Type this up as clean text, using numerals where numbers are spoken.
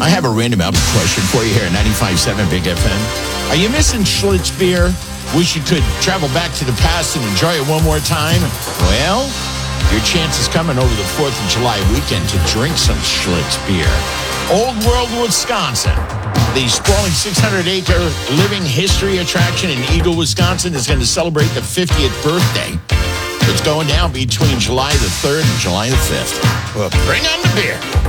I have a random out question for you here at 95.7 Big FM. Are you missing Schlitz beer? Wish you could travel back to the past and enjoy it one more time? Well, your chance is coming over the 4th of July weekend to drink some Schlitz beer. Old World, Wisconsin. The sprawling 600-acre living history attraction in Eagle, Wisconsin is going to celebrate the 50th birthday. It's going down between July the 3rd and July the 5th. Well, bring on the beer.